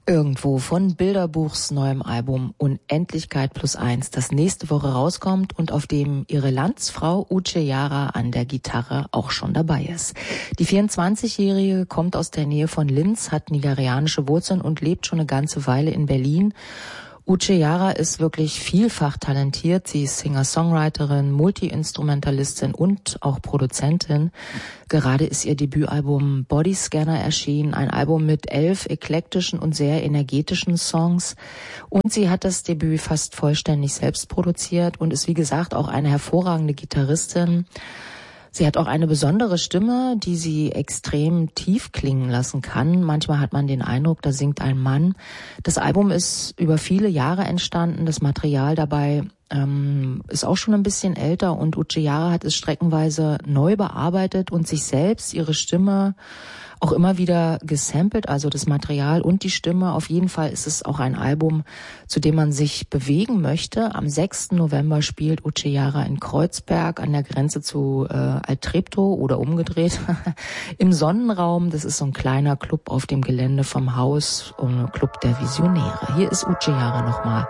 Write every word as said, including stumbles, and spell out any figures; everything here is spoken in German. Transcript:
Irgendwo von Bilderbuchs neuem Album Unendlichkeit plus eins, das nächste Woche rauskommt und auf dem ihre Landsfrau Uche Jara an der Gitarre auch schon dabei ist. Die vierundzwanzigjährige kommt aus der Nähe von Linz, hat nigerianische Wurzeln und lebt schon eine ganze Weile in Berlin. Uche Jara ist wirklich vielfach talentiert. Sie ist Singer-Songwriterin, Multi-Instrumentalistin und auch Produzentin. Gerade ist ihr Debütalbum Bodyscanner erschienen, ein Album mit elf eklektischen und sehr energetischen Songs. Und sie hat das Debüt fast vollständig selbst produziert und ist, wie gesagt, auch eine hervorragende Gitarristin. Sie hat auch eine besondere Stimme, die sie extrem tief klingen lassen kann. Manchmal hat man den Eindruck, da singt ein Mann. Das Album ist über viele Jahre entstanden. Das Material dabei ähm, ist auch schon ein bisschen älter und Uche Jara hat es streckenweise neu bearbeitet und sich selbst, ihre Stimme auch immer wieder gesampelt, also das Material und die Stimme. Auf jeden Fall ist es auch ein Album, zu dem man sich bewegen möchte. Am sechsten November spielt Uche Jara in Kreuzberg an der Grenze zu äh, Altreptow oder umgedreht im Sonnenraum. Das ist so ein kleiner Club auf dem Gelände vom Haus, ein Club der Visionäre. Hier ist Uche Jara nochmal